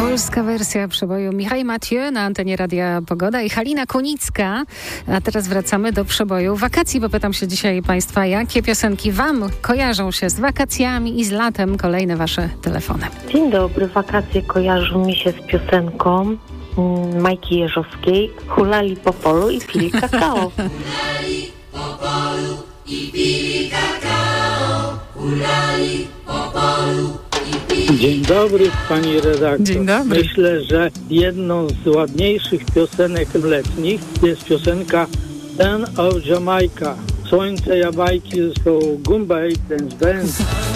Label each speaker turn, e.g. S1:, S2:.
S1: Polska wersja przeboju Michał Mathieu na antenie Radia Pogoda i Halina Kunicka. A teraz wracamy do przeboju wakacji, bo pytam się dzisiaj Państwa, jakie piosenki Wam kojarzą się z wakacjami i z latem? Kolejne Wasze telefony.
S2: Dzień dobry, wakacje kojarzą mi się z piosenką Majki Jeżowskiej Hulali po polu i pili kakao.
S3: Hulali po polu i pili kakao. Hulali po polu.
S4: Dzień dobry, pani redaktor.
S1: Dzień dobry.
S4: Myślę, że jedną z ładniejszych piosenek letnich jest piosenka Ten of Jamaica. Słońce, jabajki, zespołu Gumbai Dance Band.